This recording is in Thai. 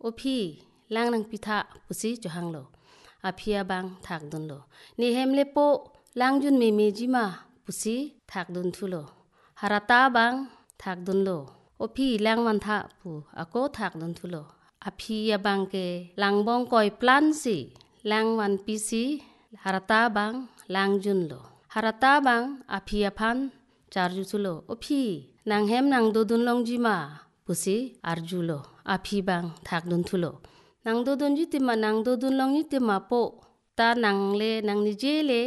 โอพี่ล้างนังพิธาปุสิจหังโลอาพิยาบังถักดุนโลนี่เฮมเลโปล้างจุนเมจิมาปุสิถักดุนทุโลหาราตาบังถักดุนโลโอพี่ล้างวันทะปูอาโกถักดุนทุโลอาพิยาบังเกล้างบองกอยพลันสิล้างวันปีสิหาราตาบังล้างจุนโลหาราตาบังอาพิยาพันจาร์จุทุโลโอพี่นางเฮมนางโดดุนลงจิมาปุสิอาร์จุโลอาพิบังถักดุนทุโลนางโดดุนจิติมานางโดดุนลงจิติมาโปตานางเลนางนิเจเล